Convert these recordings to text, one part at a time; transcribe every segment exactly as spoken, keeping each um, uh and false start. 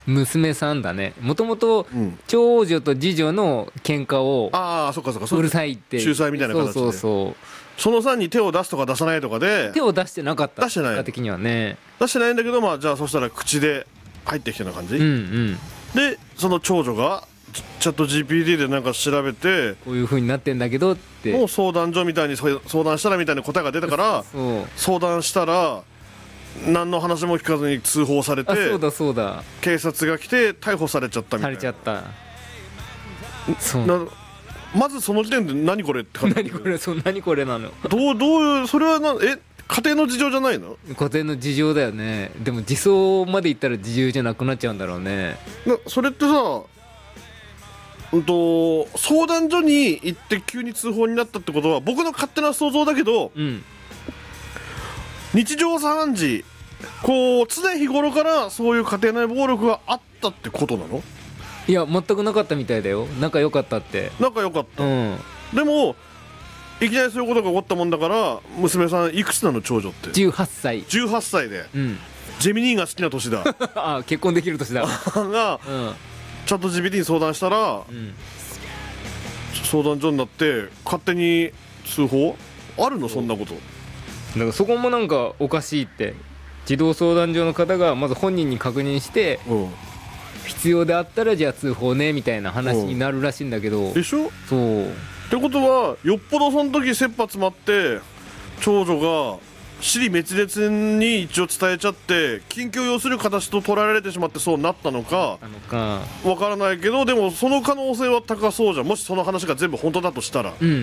娘さんだね。もともと長女と次女の喧嘩をああそっかそっかうるさいって仲裁みたいな形で、 そうそうそう、 そのさんに手を出すとか出さないとかで手を出してなかった。 出してない結果的にはね出してないんだけど、まあじゃあそしたら口で入ってきたような感じ、 うんうん、 でその長女がチャット ジーピーティー でなんか調べてこういう風になってんだけどって、 もう相談所みたいに相談したらみたいな答えが出たからそう相談したら何の話も聞かずに通報されて、 あそうだそうだ、 警察が来て逮捕されちゃったみたさいな。 れちゃった。そうなまずその時点で何これって感じ。 何これ、そう何これなの。 どうどういうそれはなえ家庭の事情じゃないの？ 家庭の事情だよね。でも自走まで行ったら事情じゃなくなっちゃうんだろうね。 なそれってさ、うんと相談所に行って急に通報になったってことは僕の勝手な想像だけど、 うん、 日常茶飯事こう常日頃からそういう家庭内暴力があったってことなの？ いや全くなかったみたいだよ。仲良かったって。 仲良かった、 うん、 でもいきなりそういうことが起こったもんだから、娘さんいくつなの長女って？ じゅうはっさい。 じゅうはっさいで、 うん、 ジェミニーが好きな年だあ結婚できる年だが、 うん、 チャット ジーピーティー に相談したら、 うん、 相談所になって勝手に通報あるの？そんなこと。 だからそこもなんかおかしいって、児童相談所の方がまず本人に確認して、 うん、 必要であったらじゃあ通報ねみたいな話になるらしいんだけど、 でしょ？ そうってことはよっぽどその時切羽詰まって長女が尻滅裂に一応伝えちゃって緊急を要する形と捉えられてしまってそうなったのかなのかわからないけど、でもその可能性は高そうじゃん。もしその話が全部本当だとしたら、 うんうん、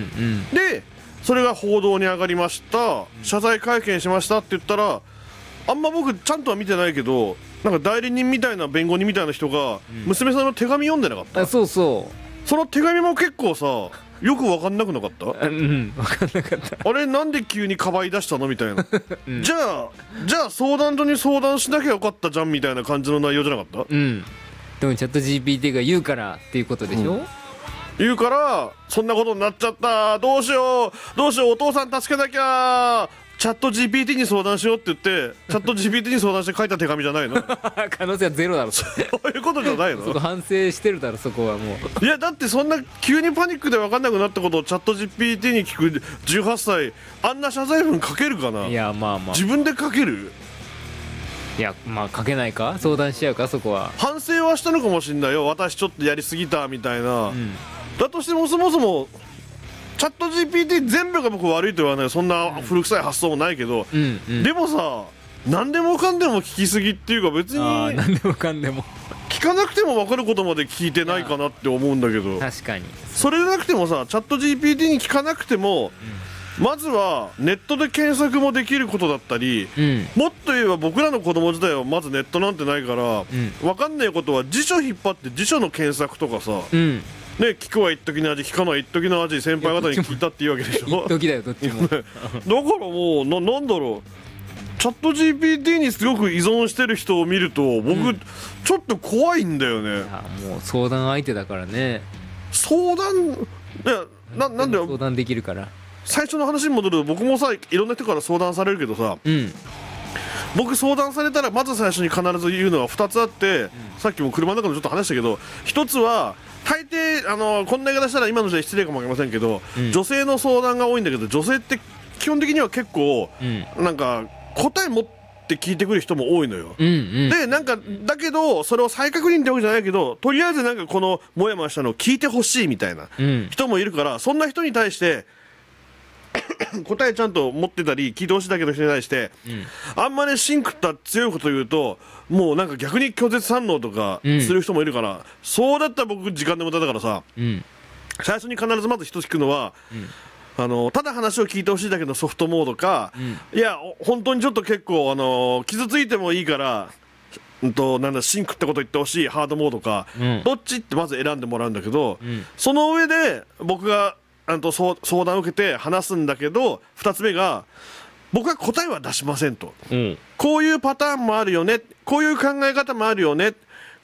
でそれが報道に上がりました、謝罪会見しましたって言ったら、あんま僕ちゃんとは見てないけどなんか代理人みたいな弁護人みたいな人が娘さんの手紙読んでなかった？ あそうそう、 その手紙も結構さよく分かんなくなかった？ うん分かんなかったあれなんで急にかばい出したのみたいな、 うん、 じゃあじゃあ相談所に相談しなきゃよかったじゃんみたいな感じの内容じゃなかった？ うんでもチャット ジーピーティー が言うからっていうことでしょ、うん、 言うからそんなことになっちゃった、どうしようどうしようお父さん助けなきゃ、チャット ジーピーティー に相談しようって言ってチャット ジーピーティー に相談して書いた手紙じゃないの？ 可能性はゼロだろそういうことじゃないの？ そこ反省してるだろそこはもう。 いやだってそんな急にパニックで分かんなくなったことをチャット ジーピーティー に聞くじゅうはっさい、あんな謝罪文書けるかな？ いやまあまあ自分で書ける？ いやまあ書けないか、相談しちゃうかそこは。 反省はしたのかもしんないよ、私ちょっとやりすぎたみたいな、うん、だとしてもそもそもチャット ジーピーティー 全部が僕悪いとは言わない、そんな古臭い発想もないけど、うんうん、でもさ何でもかんでも聞きすぎっていうか別にあ何でもかんでも聞かなくても分かることまで聞いてないかなって思うんだけど、 確かにそれでなくてもさチャット ジーピーティー に聞かなくても、うん、まずはネットで検索もできることだったり、うん、もっと言えば僕らの子供時代はまずネットなんてないから、うん、分かんないことは辞書引っ張って辞書の検索とかさ、うんね、聞くは一時の味聞かのは一時の味先輩方に聞いたっていうわけでしょ。 一時だよどっちもだからもう な, なんだろうチャット ジーピーティー にすごく依存してる人を見ると僕、うん、ちょっと怖いんだよね。 いやもう相談相手だからね。 相談いや な, なんだよ相談できるから。 最初の話に戻ると僕もさいろんな人から相談されるけどさ、うん、僕相談されたらまず最初に必ず言うのはふたつあって、うん、さっきも車の中でちょっと話したけど、ひとつは大抵あのこんな言い方したら今の時代失礼かもわかりませんけど、うん、女性の相談が多いんだけど、女性って基本的には結構、うん、なんか答え持って聞いてくる人も多いのよ、うんうん、でなんかだけどそれを再確認ってわけじゃないけど、とりあえずなんかこのモヤモヤしたのを聞いてほしいみたいな人もいるから、うん、そんな人に対して答えちゃんと持ってたり聞いてほしいだけの人に対して、うん、あんまりシンクった強いこと言うともうなんか逆に拒絶反応とかする人もいるから、うん、そうだったら僕時間で無駄だからさ、うん、最初に必ずまず一つ聞くのは、うん、あのただ話を聞いてほしいだけのソフトモードか、うん、いや本当にちょっと結構あの傷ついてもいいからうんとなんだシンクってこと言ってほしいハードモードか、うん、どっちってまず選んでもらうんだけど、うん、その上で僕があの相談を受けて話すんだけど、ふたつめが僕は答えは出しませんと、うん、こういうパターンもあるよね、こういう考え方もあるよね、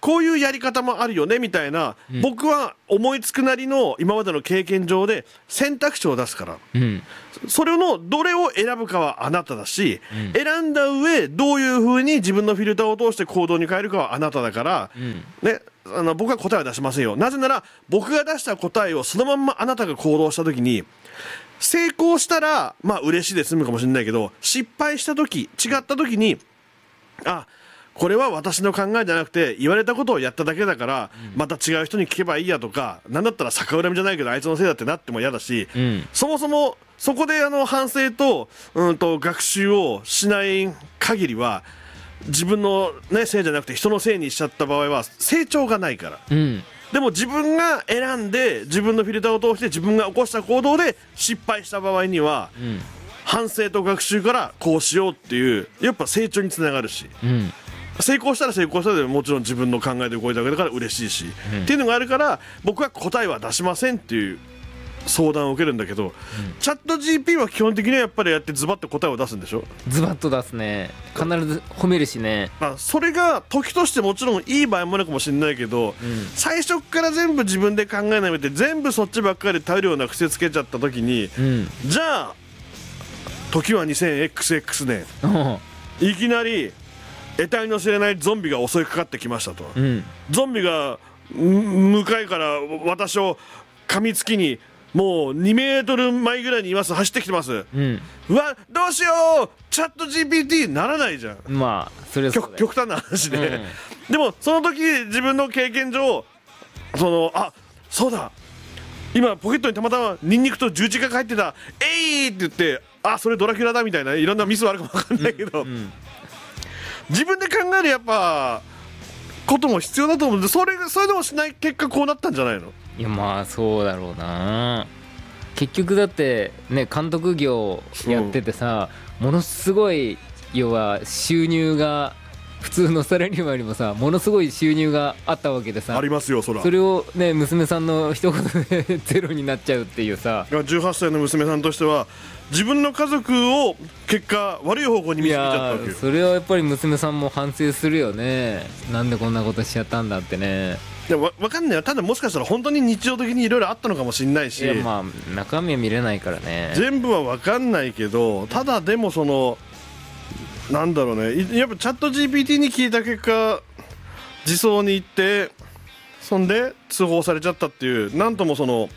こういうやり方もあるよねみたいな、うん、僕は思いつくなりの今までの経験上で選択肢を出すから、うん、それのどれを選ぶかはあなただし、うん、選んだ上どういう風に自分のフィルターを通して行動に変えるかはあなただから、うん、ね、あの僕は答えは出しませんよ。なぜなら僕が出した答えをそのまんまあなたが行動した時に成功したらまあ嬉しいで済むかもしれないけど、失敗した時違った時にあこれは私の考えじゃなくて言われたことをやっただけだから、うん、また違う人に聞けばいいやとか、なんだったら逆恨みじゃないけどあいつのせいだってなっても嫌だし、うん、そもそもそこであの反省と、うんと学習をしない限りは自分の、ね、せいじゃなくて人のせいにしちゃった場合は成長がないから、うん、でも自分が選んで自分のフィルターを通して自分が起こした行動で失敗した場合には、うん、反省と学習からこうしようっていうやっぱ成長につながるし、うん、成功したら成功したでもちろん自分の考えで動いたわけだから嬉しいし、うん、っていうのがあるから僕は答えは出しませんっていう相談を受けるんだけど、うん、チャット ジーピー は基本的にはやっぱりやってズバッと答えを出すんでしょ。 ズバッと出すね。必ず褒めるしね。 あ、それが時としてもちろんいい場合もあるかもしれないけど、うん、最初から全部自分で考えないで全部そっちばっかり頼るような癖つけちゃった時に、うん、じゃあ時は にせんエックスエックス 年いきなり得体の知れないゾンビが襲いかかってきましたと、うん、ゾンビが向かいから私を噛みつきにもうにメートルまえぐらいにいます、走ってきてます、うん、うわどうしようチャット ジーピーティー ならないじゃん。 まあそれはそうだよ、 極端な話で、うん、でもその時自分の経験上そのあそうだ今ポケットにたまたまニンニクと十字架が入ってたえいって言ってあそれドラキュラだみたいないろんなミスはあるかも分かんないけど、うんうん、自分で考えるやっぱことも必要だと思うんで、それそれでもしない結果こうなったんじゃないの。 いやまあそうだろうな。結局だってね監督業やっててさ、うん、ものすごい要は収入が普通のサラリーマンよりもさものすごい収入があったわけでさ、 ありますよそら。 それをね娘さんの一言でゼロになっちゃうっていうさ、 じゅうはっさいの娘さんとしては自分の家族を結果悪い方向に見せちゃったわけよ。 いやそれはやっぱり娘さんも反省するよね。なんでこんなことしちゃったんだってね。 いやわ分かんないよ。ただもしかしたら本当に日常的にいろいろあったのかもしれないし、 いやまあ中身は見れないからね全部は分かんないけど、ただでもそのなんだろうね、やっぱチャット ジーピーティー に聞いた結果自走に行ってそんで通報されちゃったっていう、なんともその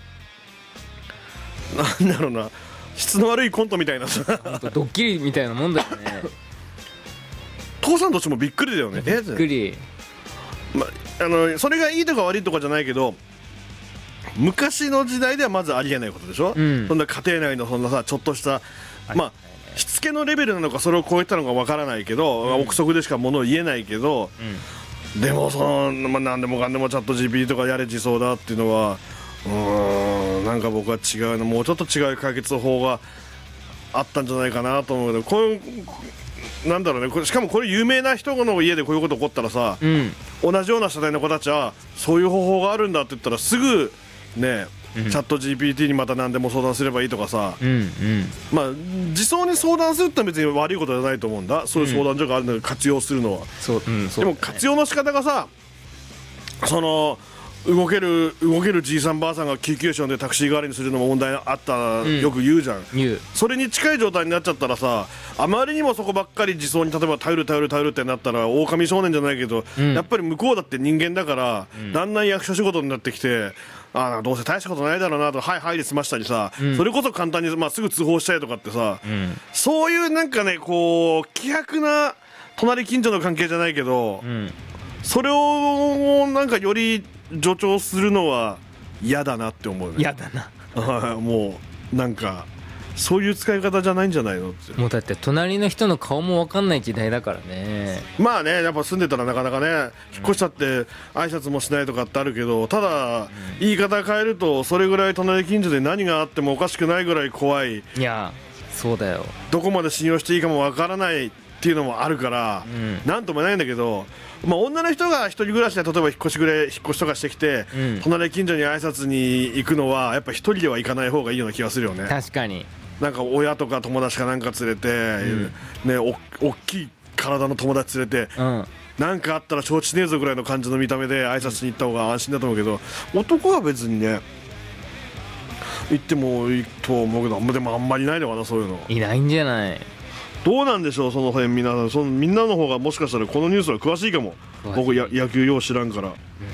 なんだろうな質の悪いコントみたいなさドッキリみたいなもんだよね父さんとしてもびっくりだよね。 びっくり、 まあのそれがいいとか悪いとかじゃないけど昔の時代ではまずありえないことでしょ、うん、そんな家庭内のそんなさちょっとしたまあしつけのレベルなのかそれを超えたのかわからないけど、うん、憶測でしかものを言えないけど、うん、でもその、まあ、何でもかんでもチャット ジーピーティー とかやれ自走だっていうのはうーんなんか僕は違うの、もうちょっと違う解決法があったんじゃないかなと思うけど、こういうなんだろうね、これしかもこれ有名な人の家でこういうこと起こったらさ、うん、同じような世代の子たちはそういう方法があるんだって言ったらすぐね、うん、チャット ジーピーティー にまた何でも相談すればいいとかさ、うんうん、まあ自走に相談するってのは別に悪いことじゃないと思うんだ。そういう相談所があるので活用するのは、 そう、うん、そうでも活用の仕方がさその動ける動けるじいさんばあさんが救急車でタクシー代わりにするのも問題あった、うん、よく言うじゃん。言う。それに近い状態になっちゃったらさ、あまりにもそこばっかり自走に例えば頼る頼る頼るってなったら狼少年じゃないけど、うん、やっぱり向こうだって人間だから、うん、だんだん役所仕事になってきて、あどうせ大したことないだろうなとはいはいで済ましたりさ、うん、それこそ簡単に、まあ、すぐ通報したりとかってさ、うん、そういうなんかねこう希薄な隣近所の関係じゃないけど、うん、それをなんかより助長するのは嫌だなって思うね。 嫌だなもうなんかそういう使い方じゃないんじゃないのって。 もうだって隣の人の顔も分かんない時代だからね。 まあねやっぱ住んでたらなかなかね引っ越しちゃって挨拶もしないとかってあるけど、ただ、うん、言い方変えるとそれぐらい隣近所で何があってもおかしくないぐらい怖い。 いやそうだよ。 どこまで信用していいかも分からないっていうのもあるから、うん、なんともないんだけど、まあ、女の人が一人暮らしで例えば引っ越しぐらい引っ越しとかしてきて、うん、隣近所に挨拶に行くのはやっぱ一人では行かない方がいいような気がするよね。 確かになんか親とか友達かなんか連れて、うん、ねお大きい体の友達連れて、うん、 なんかあったら承知ねえぞぐらいの感じの見た目で挨拶しに行った方が安心だと思うけど、男は別にね行ってもいいと思うけど、でもあんまりないのかなそういうの。 いないんじゃない。 どうなんでしょうその辺。みんなそのみんなの方がもしかしたらこのニュースは詳しいかも。僕や野球よう知らんから。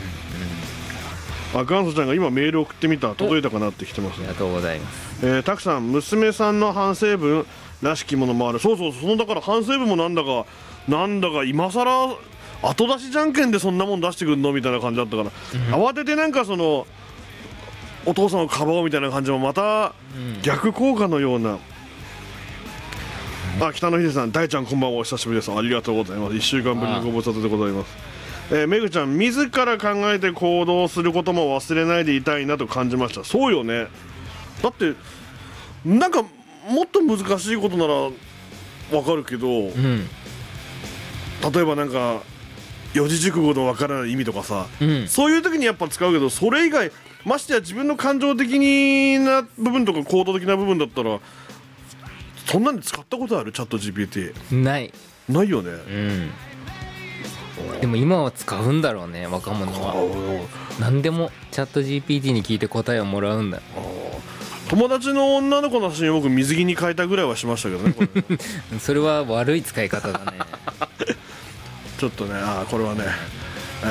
あかんそちゃんが今メール送ってみた、届いたかなって来てます、ね、 ありがとうございます。 えー、たくさん娘さんの反省文らしきものもある。そうそう、そのだから反省文もなんだかなんだか今さら後出しじゃんけんでそんなもん出してくるのみたいな感じだったから、うん、慌ててなんかそのお父さんをかばおうみたいな感じもまた逆効果のような、うん、あ北野秀さん、大ちゃんこんばんは、お久しぶりです。ありがとうございます。いっしゅうかんぶりのご無沙汰でございます。えー、めぐちゃん、自ら考えて行動することも忘れないでいたいなと感じました。そうよね。だってなんかもっと難しいことならわかるけど、うん、例えばなんか四字熟語のわからない意味とかさ、うん、そういう時にやっぱ使うけど、それ以外ましてや自分の感情的な部分とか行動的な部分だったらそんなんで使ったことある？チャット ジーピーティーないないよね、 うん、でも今は使うんだろうね、若者は。何でもチャット ジーピーティー に聞いて答えをもらうんだ。 友達の女の子の写真を僕水着に変えたぐらいはしましたけどねこれねそれは悪い使い方だねちょっとね、あこれはねえ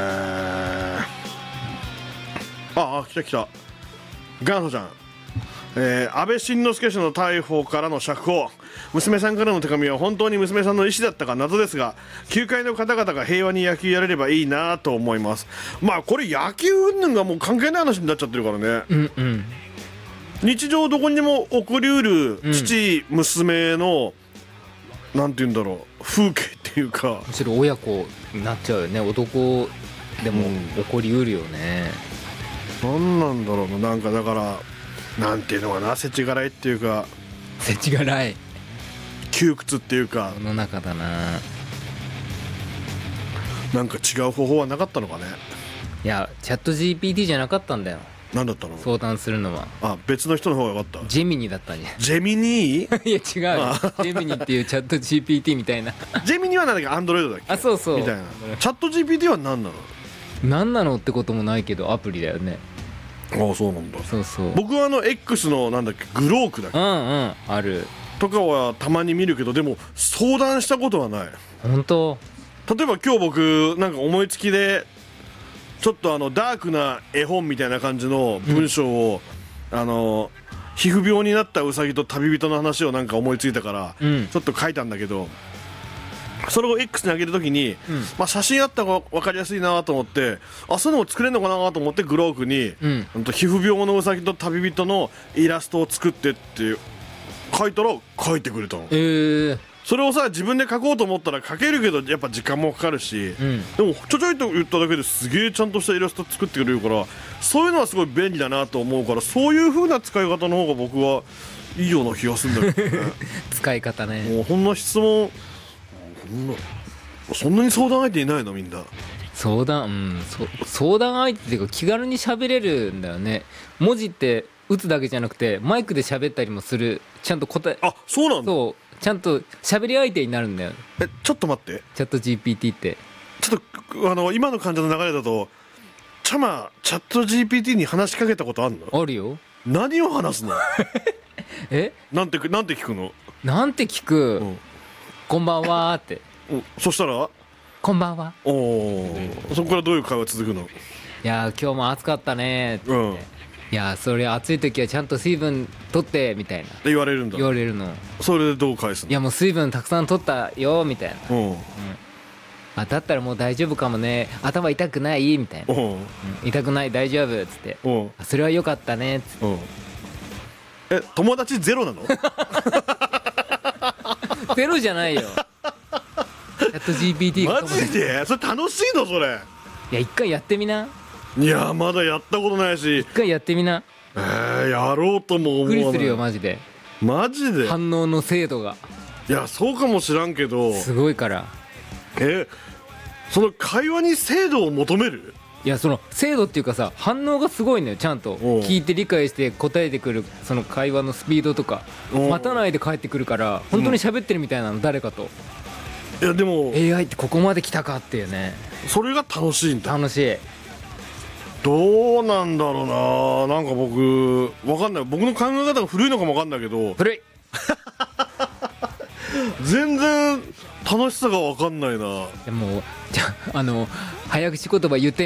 ー、ああ来た来た元祖ちゃん、えー、安倍晋之助氏の逮捕からの釈放、娘さんからの手紙は本当に娘さんの意思だったか謎ですが、球界の方々が平和に野球やれればいいなと思います。まあこれ野球云々がもう関係ない話になっちゃってるからね、うんうん、日常どこにも起こりうる父、うん、娘のなんて言うんだろう、風景っていうか、 むしろ親子になっちゃうよね。男でも起こりうるよね、 うん、なんなんだろうな、なんかだからなんていうのかな、世知辛いっていうか、 世知辛い窮屈っていうか、 世の中だな。 なんか違う方法はなかったのかね。 いやチャット ジーピーティー じゃなかったんだよ。 何だったの？ 相談するのは。 あ、別の人の方が良かった。 ジェミニだったんじゃん。 ジェミニーいや違うジェミニっていうチャット ジーピーティー みたいなジェミニは何だっけ、アンドロイドだっけ。 あ、そうそうみたいな。チャット ジーピーティー は何なの？ 何なのってこともないけどアプリだよね。 ああそうなんだ。 そうそう、 僕はあの X のなんだっけ、グロークだっけ、 うんうんあるとかはたまに見るけど、でも相談したことはない。 本当？ 例えば今日僕なんか思いつきでちょっとあのダークな絵本みたいな感じの文章を、うん、あの皮膚病になったウサギと旅人の話をなんか思いついたから、うん、ちょっと書いたんだけど、それを X に上げるときに、うん、まあ、写真あった方が分かりやすいなと思って、あそういうのも作れるのかなと思ってグロークに、うん、皮膚病のウサギと旅人のイラストを作ってって書いたら書いてくれたの。 えーそれをさ自分で書こうと思ったら書けるけどやっぱ時間もかかるし、うん、でもちょちょいと言っただけですげえちゃんとしたイラスト作ってくれるから、そういうのはすごい便利だなと思うから、そういう風な使い方の方が僕はいいような気がするんだけどね使い方ね。 もうこんな質問こんなそんなに相談相手いないのみんな。 相談、うん、そ相談相手っていうか気軽に喋れるんだよね。文字って打つだけじゃなくてマイクで喋ったりもする。ちゃんと答え、 あそうなんだ。 そうちゃんと喋り相手になるんだよ。 えちょっと待って、 チャット ジーピーティー ってちょっとあの今の感じの流れだとチャマチャット ジーピーティー に話しかけたことあるの？ あるよ。 何を話すのえなんてなんて聞くの？ なんて聞く、うん、こんばんはって、 うん、そしたらこんばんは。 おお、そこからどういう会話続くの？ いや今日も暑かったねって、うん、いやそれ暑い時はちゃんと水分取ってみたいな言われるんだ。 言われるの。 それでどう返すの？ いやもう水分たくさん取ったよみたいな、うん、うん、あだったらもう大丈夫かもね、頭痛くないみたいな、うん、痛くない大丈夫っつって、それは良かったねっつって、うん、 え友達ゼロなの？ ゼロじゃないよ。チャット ジーピーティーマジで？それ楽しいのそれ？ いや一回やってみな。 いやまだやったことないし。 一回やってみな。 えー、やろうとも思わない。 びっくりするよマジで。 マジで反応の精度が。 いやそうかもしらんけどすごいから。 えその会話に精度を求める？ いやその精度っていうかさ反応がすごいのよ。ちゃんと聞いて理解して答えてくるその会話のスピードとか待たないで返ってくるから本当に喋ってるみたいなの誰かと。 いやでもエーアイ ってここまで来たかっていうね。 それが楽しいんだ。 楽しい。 どうなんだろうな、なんか僕わかんない、僕の考え方が古いのかもわかんないけど、 古い全然楽しさがわかんないな。 でもじゃあ、あの早口言葉言って